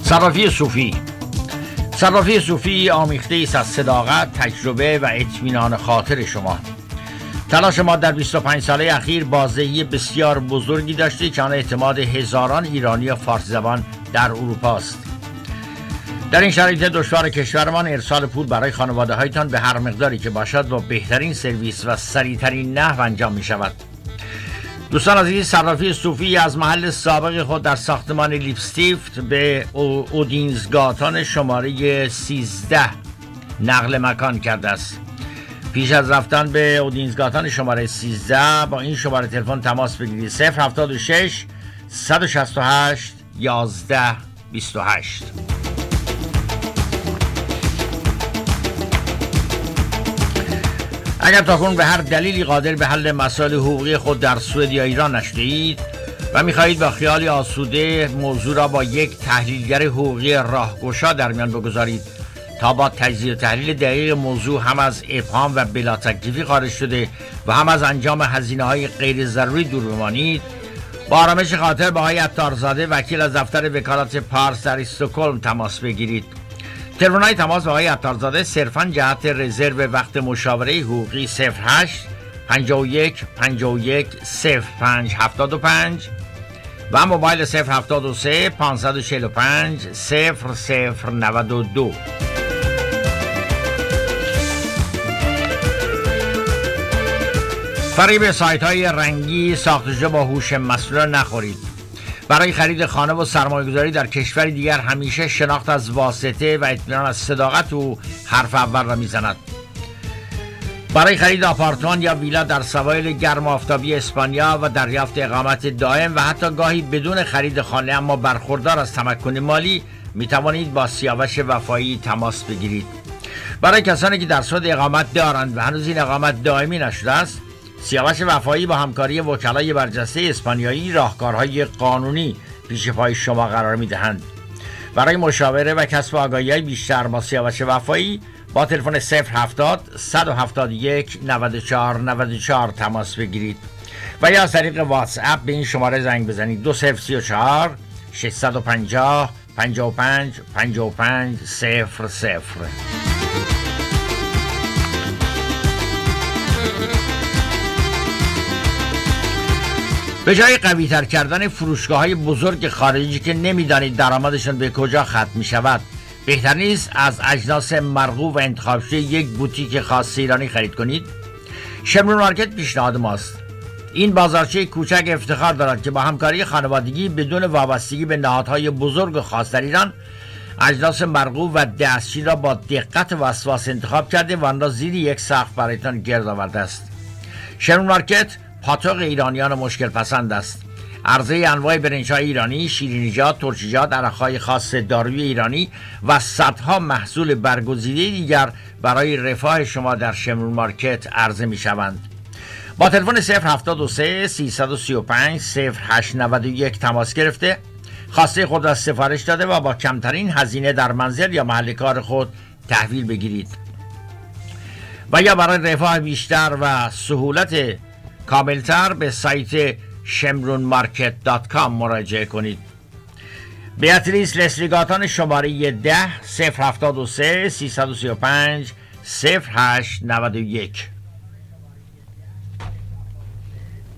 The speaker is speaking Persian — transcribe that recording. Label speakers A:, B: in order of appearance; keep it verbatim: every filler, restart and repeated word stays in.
A: صرافی صوفی. صرافی صوفی آمیخته است از صداقت، تجربه و اطمینان خاطر شما. تلاش ما در بیست و پنج ساله اخیر بازدهی بسیار بزرگی داشته که آن اعتماد هزاران ایرانی فارسی زبان در اروپا است. در این شرایط دشوار کشورمان ارسال پول برای خانواده هایتان به هر مقداری که باشد با بهترین سرویس و سریعترین نحو انجام می شود. دوستان عزیز، صرافی صوفی از محل سابق خود در ساختمان لیپستیفت به اودینزگاتان شماره سیزده نقل مکان کرده است. پیش از رفتن به اودینزگاتان شماره سیزده با این شماره تلفن تماس بگیرید: صفر هفتاد و شش صد و شصت و هشت یازده بیست و هشت. اگر تاکنون به هر دلیلی قادر به حل مسائل حقوقی خود در سوئد یا ایران نشدید و می‌خواهید با خیالی آسوده موضوع را با یک تحلیلگر حقوقی راهگشا در میان بگذارید تا با تجزیه و تحلیل دقیق موضوع هم از ابهام و بلا تکلیفی خارج شده و هم از انجام هزینه‌های غیر ضروری دور بمانید، با آرامش خاطر با آقای عطارزاده وکیل از دفتر وکالت پارس در استکهلم تماس بگیرید. تلفن‌های تماس با آقای عطارزاده صرفاً جهت رزرو وقت مشاوره حقوقی صفر هشت پنجاه و یک پنجاه و یک صفر پنج هفتاد و پنج و موبایل صفر هفتاد و سه پانصد و چهل و پنج صفر صفر نود و دو. فریب سایت‌های رنگی ساختشده با هوش مصنوعی نخورید. برای خرید خانه و سرمایه‌گذاری در کشور دیگر همیشه شناخت از واسطه و اطمینان از صداقت او حرف اول را میزند. برای خرید آپارتمان یا ویلا در سواحل گرم آفتابی اسپانیا و دریافت اقامت دائم و حتی گاهی بدون خرید خانه اما برخوردار از تمکن مالی می توانید با سیاوش وفایی تماس بگیرید. برای کسانی که در سوئد اقامت دارند و هنوز این اقامت دائمی نشده است، سیاوش وفایی با همکاری وکلای برجسته اسپانیایی راهکارهای قانونی پیش پای شما قرار می‌دهند. برای مشاوره و کسب آگاهی بیشتر با سیاوش وفایی با تلفن صفر هفتاد صد و هفتاد و یک نود و چهار نود و چهار تماس بگیرید و یا از طریق واتس اپ به این شماره زنگ بزنید: دو صفر سه چهار ششصد و پنجاه پنجاه و پنج پنجاه و پنج صفر صفر. به جای قوی تر کردن فروشگاه های بزرگ خارجی که نمیدانید درآمدشان به کجا ختم می شود، بهتر نیست از اجناس مرغوب و انتخاب شده یک بوتیک خاص ایرانی خرید کنید؟ شمرون مارکت پیشنهاد ماست. این بازارچه کوچک افتخار دارد که با همکاری خانوادگی بدون وابستگی به نهادهای بزرگ و خاص در ایران اجناس مرغوب و دستچین را با دقت و وسواس انتخاب کرده و آن را زیر یک سقف برایتان گرد آورده است. شمرون مارکت پاتوق ایرانیان مشکل پسند است. عرضه انواع برنج‌های ایرانی، شیرینیجات، ترشیجات، عرق‌های خاص داروی ایرانی و صدها محصول برگزیده دیگر برای رفاه شما در شمرون مارکت عرضه می‌شوند. با تلفن صفر هفتاد و سه سیصد و سی و پنج صفر هشت نود و یک تماس گرفته خواسته خود را سفارش داده و با کمترین هزینه در منزل یا محل کار خود تحویل بگیرید و یا برای رفاه بیشتر و سهولت کاملتر به سایت شمرون مارکت دات کام مراجعه کنید. بیاتریس لسلیگاتان شماره ده صفر هفتاد و سه سیصد و سی و پنج صفر هشت نود و یک.